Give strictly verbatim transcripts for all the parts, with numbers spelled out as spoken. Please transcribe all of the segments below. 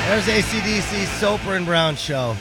There's A C D C Soper and Brown Show.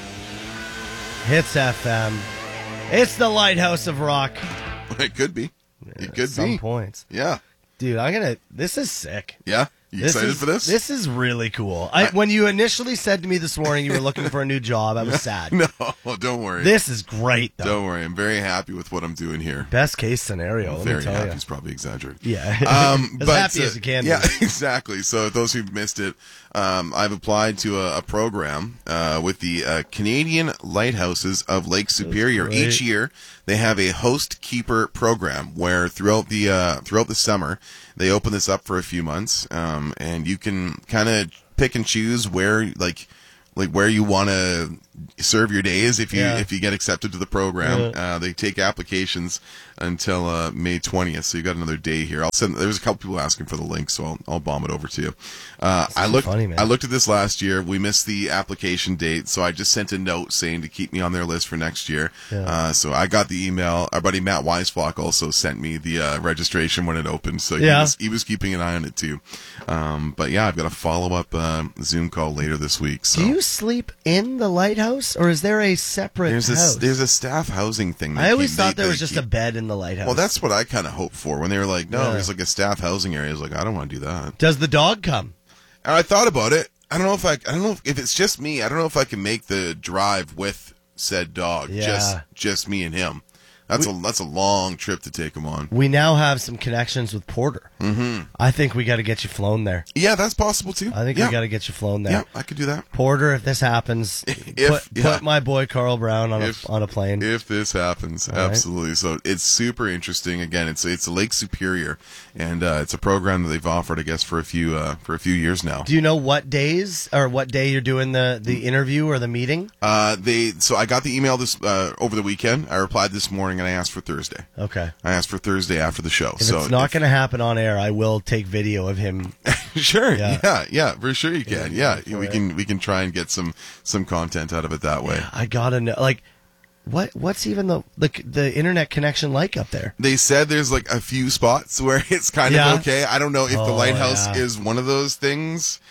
Hits F M. It's the Lighthouse of Rock. It could be. It At could some be. points. Yeah. Dude, I'm going to... This is sick. Yeah? You This excited is, for this? This is really cool. I, I- when you initially said to me this morning you were looking for a new job, I was sad. No, don't worry. This is great, though. Don't worry. I'm very happy with what I'm doing here. Best case scenario, let Very me tell happy you. is probably exaggerated. Yeah. Um, as but, happy uh, as you can Yeah, be. exactly. So those who missed it, um, I've applied to a, a program uh, with the uh, Canadian Lighthouses of Lake Superior. great. Each year, they have a host keeper program where throughout the uh, throughout the summer they open this up for a few months, um, and you can kind of pick and choose where like. Like where you want to serve your days if you Yeah. if you get accepted to the program. Yeah. Uh, they take applications until uh, May twentieth, so you got another day here. I'll send. There's a couple people asking for the link, so I'll, I'll bomb it over to you. Uh, I so looked. funny, man. I looked at this last year. We missed the application date, so I just sent a note saying to keep me on their list for next year. Yeah. Uh, so I got the email. Our buddy Matt Weisflock also sent me the uh, registration when it opened, so he Yeah. was he was keeping an eye on it too. Um, but yeah, I've got a follow up uh, Zoom call later this week. So. Do you sleep in the lighthouse, or is there a separate There's a house? there's a staff housing thing. they I always keep- thought they- there they was just keep- a bed in the lighthouse. Well, that's what I kind of hoped for when they were like, no, Yeah. there's like a staff housing area. I was like, I don't want to do that. Does the dog come? And I thought about it. I don't know if I, I don't know if, if it's just me. I don't know if I can make the drive with said dog. Yeah. Just, just me and him. That's a that's a long trip to take him on. We now have some connections with Porter. Mm-hmm. I think we got to get you flown there. Yeah, that's possible too. I think yeah. we got to get you flown there. Yeah, I could do that. Porter, if this happens, If- put, yeah. put my boy Carl Brown on If- a on a plane. If this happens, right. absolutely. So it's super interesting. Again, it's it's Lake Superior, and uh, it's a program that they've offered, I guess, for a few uh, for a few years now. Do you know what days or what day you're doing the, the interview or the meeting? Uh, they so I got the email this uh, over the weekend. I replied this morning, and I asked for Thursday. Okay. I asked for Thursday after the show. If so it's not if- going to happen on air, I will take video of him. sure, Yeah. yeah. yeah, for sure you can. Yeah, Yeah, for we it. can we can try and get some some content out of it that way. I gotta know, like, what what's even the the, the internet connection like up there? They said there's like a few spots where it's kind Yeah. of okay. I don't know if the Oh, lighthouse yeah. is one of those things.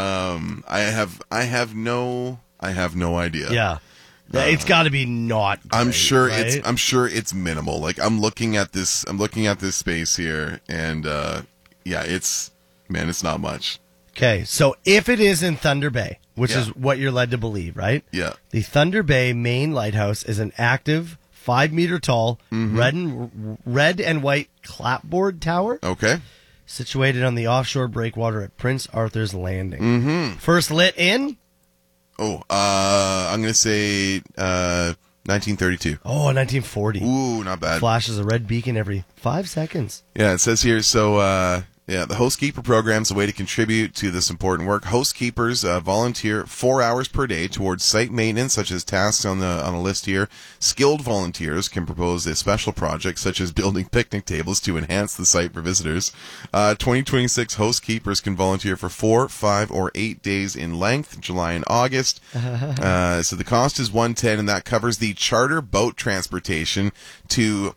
Um, I have I have no I have no idea. Yeah, it's got to be not. I'm great, sure right? it's I'm sure it's minimal. Like I'm looking at this I'm looking at this space here, and uh, yeah, it's man, it's not much. Okay, so if it is in Thunder Bay, which Yeah. is what you're led to believe, right? Yeah. The Thunder Bay main lighthouse is an active, five meter tall, Mm-hmm. red and red and white clapboard tower Okay. situated on the offshore breakwater at Prince Arthur's Landing. Mm-hmm. First lit in Oh, uh, I'm gonna say uh, nineteen thirty-two. oh nineteen forty. Ooh, not bad. Flashes a red beacon every five seconds. Yeah, it says here, so, uh, yeah, the Host Keeper program is a way to contribute to this important work. Host Keepers uh, volunteer four hours per day towards site maintenance, such as tasks on the on the list here. Skilled volunteers can propose a special project, such as building picnic tables to enhance the site for visitors. Uh, twenty twenty-six Host Keepers can volunteer for four, five, or eight days in length, July and August. Uh, so the cost is one hundred ten dollars, and that covers the charter boat transportation to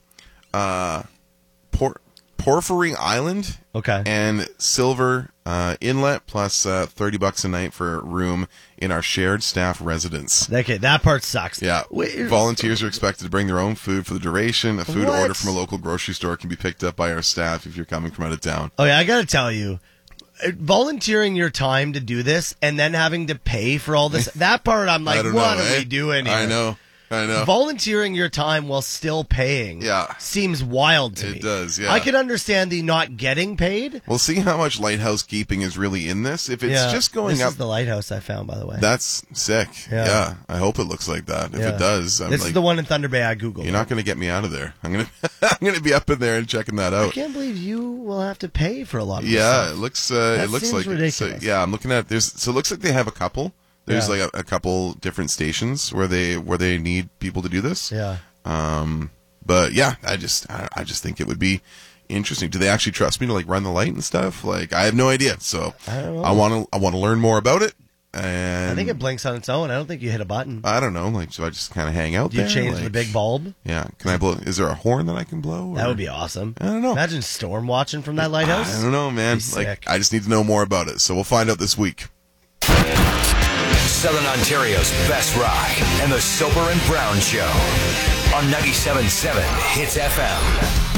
uh, Port... Porphyry Island Okay. and Silver uh, Inlet, plus uh, thirty bucks a night for a room in our shared staff residence. Okay, that part sucks. Yeah, Wait, volunteers are expected to bring their own food for the duration. A food What? order from a local grocery store can be picked up by our staff if you're coming from out of town. Okay, I gotta tell you, uh, volunteering your time to do this and then having to pay for all this, that part I'm I like, don't what know, are eh? we doing here? I know, I know. Volunteering your time while still paying Yeah. seems wild to It me. does, yeah. I can understand the not getting paid. We'll see how much lighthouse keeping is really in this. If it's Yeah, just going this up, is the lighthouse I found, by the way. that's sick. Yeah. Yeah. I hope it looks like that. If Yeah. it does, I'm this like, is the one in Thunder Bay I Googled. you're not going to get me out of there. I'm gonna, I'm gonna be up in there and checking that I out. can't believe you will have to pay for a lot of this Yeah, stuff. it looks. Uh, That it looks seems like ridiculous. So, yeah, I'm looking at there's. So it looks like they have a couple. There's Yeah. like a, a couple different stations where they where they need people to do this. Yeah. Um, but yeah, I just I, I just think it would be interesting. Do they actually trust me to like run the light and stuff? Like I have no idea. So I don't know. I want to I want to learn more about it. And I think it blinks on its own. I don't think you hit a button. I don't know. Like, so I just kind of hang out Do you there. change like, the big bulb? Yeah. Can I blow? Is there a horn that I can blow? That or- would be awesome. I don't know. Imagine storm watching from that lighthouse. I don't know, man. Be Like sick. I just need to know more about it. So we'll find out this week. Southern Ontario's best rock and the Soper and Brown Show on ninety-seven point seven Hits F M.